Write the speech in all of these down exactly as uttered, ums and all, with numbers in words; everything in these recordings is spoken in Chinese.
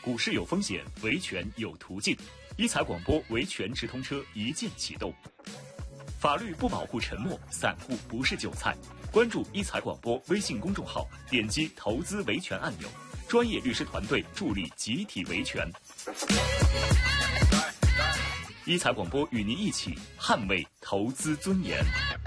股市有风险，维权有途径。一财广播维权直通车一键启动。法律不保护沉默，散户不是韭菜。关注一财广播微信公众号，点击投资维权按钮，专业律师团队助力集体维权。一财广播与您一起捍卫投资尊严。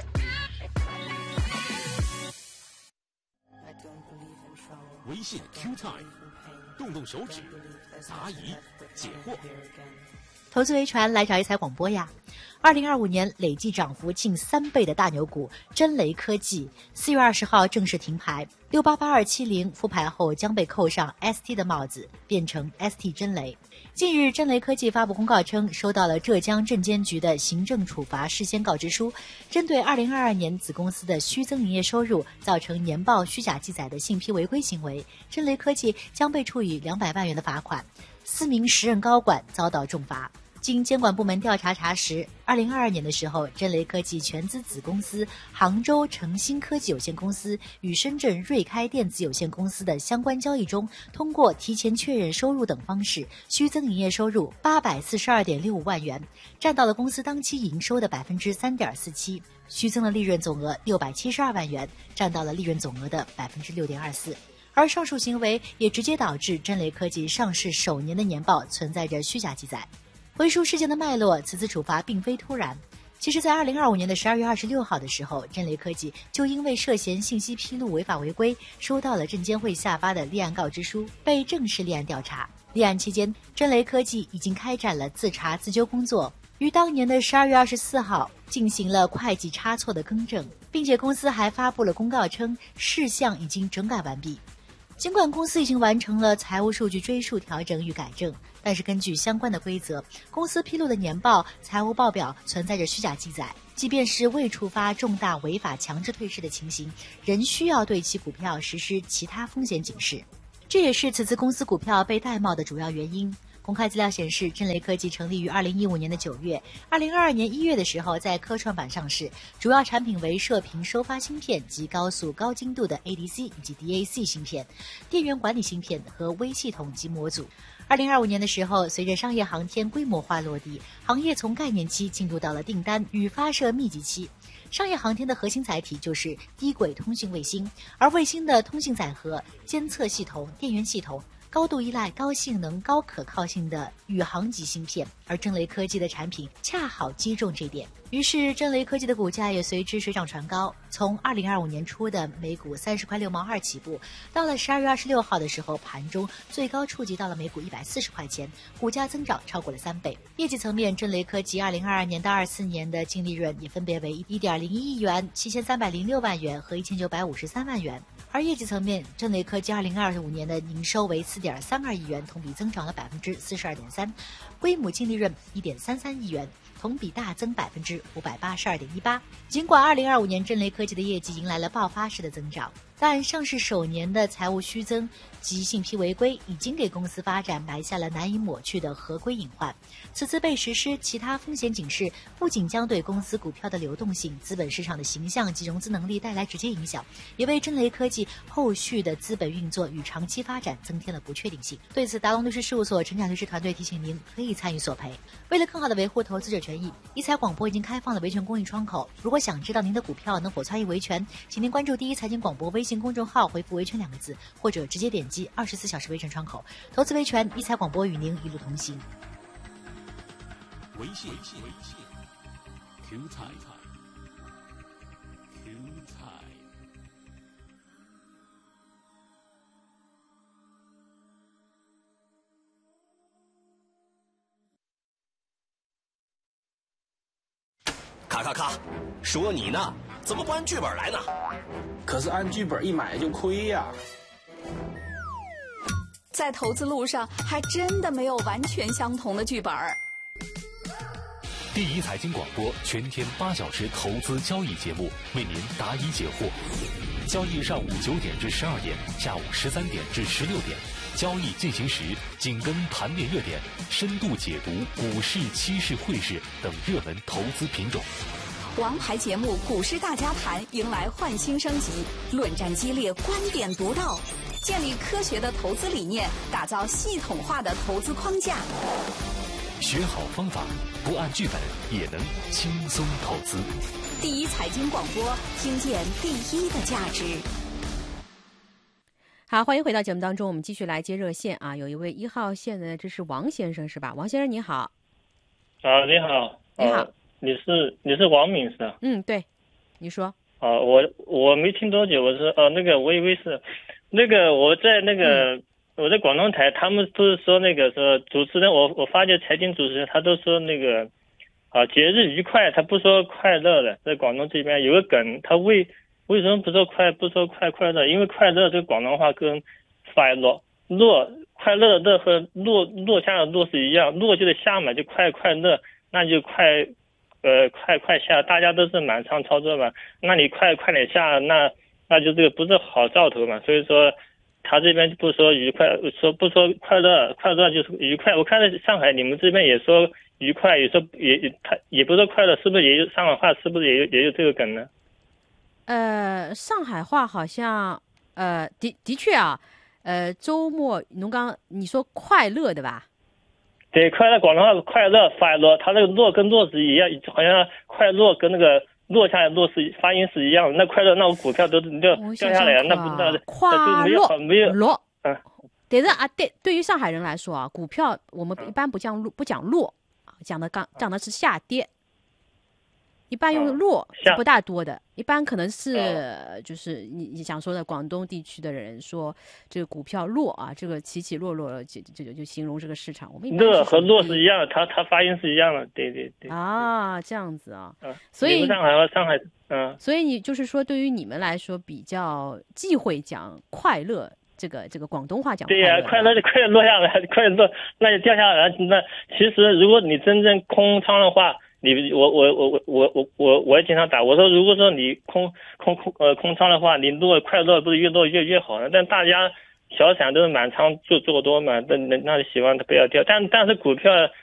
微信 Q Time， 动动手指，答疑解惑。 投资维权来找一财广播呀！二零二五年累计涨幅近三倍的大牛股臻雷科技，四月二十号正式停牌。六八八二七零复牌后将被扣上 S T 的帽子，变成 S T 臻雷。近日，臻雷科技发布公告称，收到了浙江证监局的行政处罚事先告知书，针对二零二二年子公司的虚增营业收入造成年报虚假记载的信批违规行为，臻雷科技将被处以两百万元的罚款，四名时任高管遭到重罚。经监管部门调查查实，二零二二年的时候，臻雷科技全资子公司杭州诚兴科技有限公司与深圳瑞开电子有限公司的相关交易中，通过提前确认收入等方式，虚增营业收入八百四十二点六五万元，占到了公司当期营收的百分之三点四七，虚增了利润总额六百七十二万元，占到了利润总额的百分之六点二四。而上述行为也直接导致臻雷科技上市首年的年报存在着虚假记载。回溯事件的脉络，此次处罚并非突然。其实在二零二五年的十二月二十六号的时候，臻雷科技就因为涉嫌信息披露违法违规，收到了证监会下发的立案告知书，被正式立案调查。立案期间，臻雷科技已经开展了自查自纠工作，于当年的十二月二十四号进行了会计差错的更正，并且公司还发布了公告称事项已经整改完毕。尽管公司已经完成了财务数据追溯调整与改正，但是根据相关的规则，公司披露的年报、财务报表存在着虚假记载，即便是未触发重大违法强制退市的情形，仍需要对其股票实施其他风险警示。这也是此次公司股票被戴帽的主要原因。公开资料显示，臻雷科技成立于二零一五年的九月，二零二二年一月的时候在科创板上市，主要产品为射频收发芯片及高速高精度的 A D C 以及 D A C 芯片、电源管理芯片和微系统及模组。二零二五年的时候，随着商业航天规模化落地，行业从概念期进入到了订单与发射密集期。商业航天的核心载体就是低轨通讯卫星，而卫星的通信载荷、监测系统、电源系统高度依赖高性能、高可靠性的宇航级芯片，而臻雷科技的产品恰好击中这点，于是臻雷科技的股价也随之水涨船高，从二零二五年初的每股三十块六毛二起步，到了十二月二十六号的时候，盘中最高触及到了每股一百四十块钱，股价增长超过了三倍。业绩层面，臻雷科技二零二二年到二四年的净利润也分别为一点零一亿元、七千三百零六万元和一千九百五十三万元。而业绩层面，臻雷科技二零二五年的营收为四点三二亿元，同比增长了百分之四十二点三，规模净利润一点三三亿元，同比大增百分之五百八十二点一八。尽管二零二五年臻雷科技的业绩迎来了爆发式的增长，但上市首年的财务虚增及信批违规已经给公司发展埋下了难以抹去的合规隐患。此次被实施其他风险警示，不仅将对公司股票的流动性、资本市场的形象及融资能力带来直接影响，也为臻雷科技后续的资本运作与长期发展增添了不确定性。对此，达龙律师事务所陈展律师团队提醒您可以参与索赔。为了更好的维护投资者权益，一财广播已经开放了维权公益窗口。如果想知道您的股票能否参与维权，请您关注第一财经广播微信公众号，回复维权两个字，或者直接点击二十四小时维权窗口。投资维权，一财广播与您一路同行。 微信，微信，微信 ，Q 财，Q 财。 咔咔咔，说你呢，怎么不按剧本来呢？ 可是按剧本一买就亏呀。 在投资路上，还真的没有完全相同的剧本。 第一财经广播全天八小时投资交易节目，为您答疑解惑。交易上午九点至十二点，下午十三点至十六点。交易进行时，紧跟盘面热点，深度解读股市、期市、汇市等热门投资品种。 王牌节目《股市大家谈》迎来焕新升级，论战激烈，观点独到。 建立科学的投资理念，打造系统化的投资框架。 学好方法，不按剧本也能轻松投资。 第一财经广播，听见第一的价值。 好，欢迎回到节目当中，我们继续来接热线啊。有一位一号线的，这是王先生是吧？王先生你好。 啊，你好。 你好。 呃、你是你是王敏是吧？ 嗯，对，你说。 啊，我我没听多久，我是呃那个我以为是，那个我在那个。嗯我在广东台，他们都是说那个说主持人，我我发觉财经主持人他都说那个啊节日愉快，他不说快乐的。在广东这边有个梗，他为为什么不说快不说快快乐？因为快乐这个广东话跟快乐乐快乐的乐和落落下的落是一样，落就是下嘛，就快快乐，那就快呃快快下，大家都是满仓操作嘛，那你快快点下，那那就这个不是好兆头嘛，所以说。他这边不说愉快，说不说快乐，快乐就是愉快。我看在上海，你们这边也说愉快，也说也他也不说快乐，是不是也有上海话？是不是也有也有这个梗呢？ 呃，上海话好像呃的的确啊，呃周末侬刚你说快乐对吧？ 对，快乐广东话快乐快乐，它那个乐跟乐是一样，好像快乐跟那个。落下来落是发音是一样的，那快乐那我股票都掉掉下来，那不那快乐没有落。 嗯， 但是啊，对对于上海人来说啊，股票我们一般不讲落，不讲落，讲的刚讲的是下跌，一般用落是不大多的，一般可能是就是你你想说的广东地区的人说这个股票落啊，这个起起落落就就就就形容这个市场。我们一般乐和落是一样的，它它发音是一样的，对对对。 啊，这样子啊， 嗯， 所以上海和上海，嗯， 所以你就是说，对于你们来说比较忌讳讲快乐。这个这个广东话讲对呀、啊，快乐就快落下来，快落那就掉下来。那其实如果你真正空仓的话，你我我我我我我我我也经常打。我说如果说你空空空呃空仓的话，你落快乐不是越落越越好呢？但大家小散都是满仓就做多嘛，那那那希望它不要掉。但但是股票